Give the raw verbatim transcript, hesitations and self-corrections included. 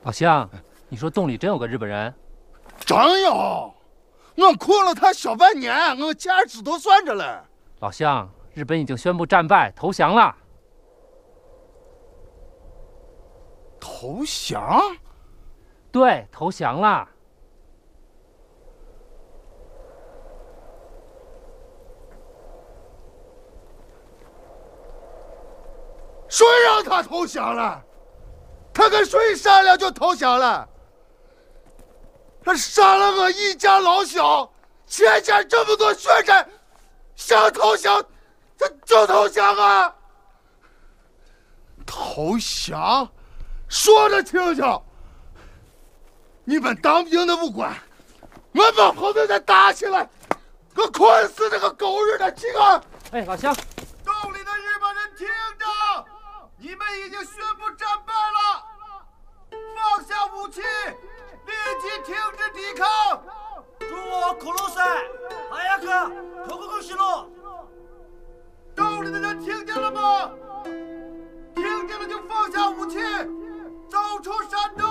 老乡，你说洞里真有个日本人？ 真有，我困了他小半年，我钱指头算着了。 老乡，日本已经宣布战败投降了。 投降？ 对，投降了。 谁让他投降了？他跟谁商量就投降了？他杀了我一家老小，欠下这么多血债，想投降他就投降啊！投降？说着听听。你们当兵的不管，我把后头再打起来，我困死这个狗日的饥饿！ 哎，老乡， 洞里的日本人听着，你们已经宣布战败了，放下武器，立即停止抵抗。 中国苦労せ、早く投降しろ。 洞里的人听见了吗？听见了就放下武器，走出山洞。